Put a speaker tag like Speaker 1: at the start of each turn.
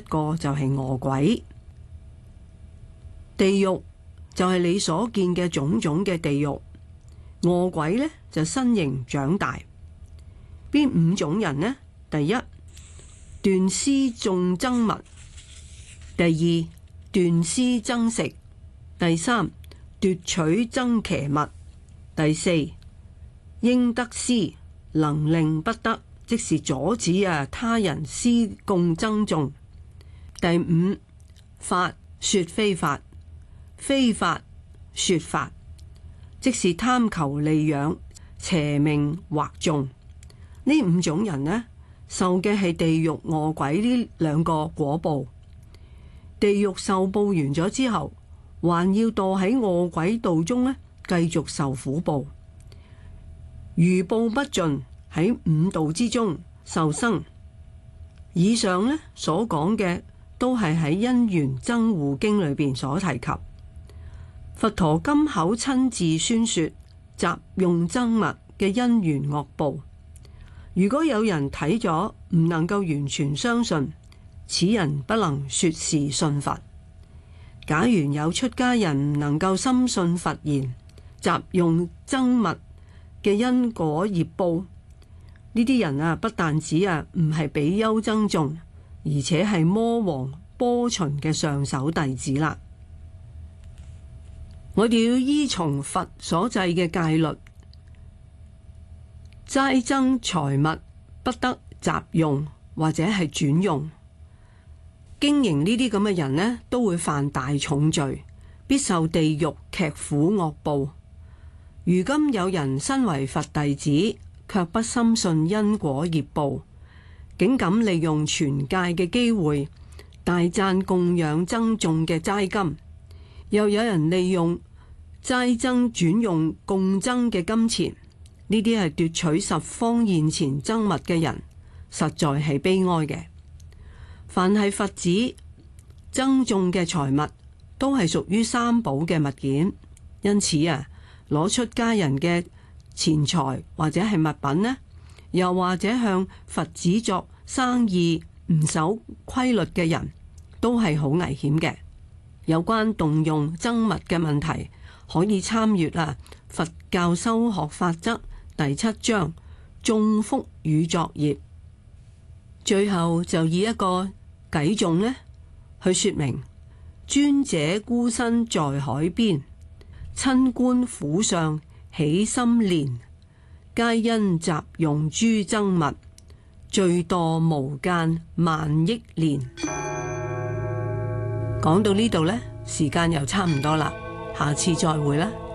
Speaker 1: 個就係餓鬼。地獄就係你所見嘅種種嘅地獄，餓鬼呢就身形長大。邊五種人呢？第一，斷絲種爭物；第二，斷絲爭食；第三，奪取爭騎物；第四，應得施能令不得，即是阻止他人施供爭訟；第五，法說非法，非法說法，即是貪求利養、邪命惑眾。呢五種人呢，受嘅係地獄餓鬼呢兩個果報。地獄受報完咗之後，還要墮喺餓鬼道中呢，繼續受苦報。餘報不盡，喺五道之中受生。以上呢所講嘅都係喺因緣增護經裏邊所提及。佛陀今口親自宣說習用爭物嘅因緣惡報。如果有人睇咗唔能夠完全相信，此人不能說是信佛。假如有出家人唔能夠深信佛言，習用爭物嘅因果業報，呢啲人不但止唔係比丘僧眾，而且係魔王波旬嘅上首弟子啦。我哋要依從佛所制嘅戒律，齋爭財物不得習用或者係轉用。經營呢啲咁嘅人呢，都會犯大重罪，必受地獄劇苦惡報。如今有人身為佛弟子，卻不深信因果業報，竟敢利用傳戒嘅機會大讚供養僧眾嘅齋金，又有人利用齋僧轉用供僧嘅金錢，呢啲係奪取十方現前僧物嘅人，實在係悲哀嘅。凡係佛子僧眾嘅財物，都係屬於三寶嘅物件，因此攞出家人嘅錢財或者係物品呢，又或者向佛子作生意唔守規律嘅人，都係好危險嘅。有關動用僧物嘅問題，可以參閱佛教修學法則第7章種福與作業。最後就以一個偈頌呢去說明：尊者孤身在海邊，親觀苦相起心憐，皆因習用諸僧物，罪墮無間萬億年。講到呢度呢，時間又差唔多啦，下次再會啦。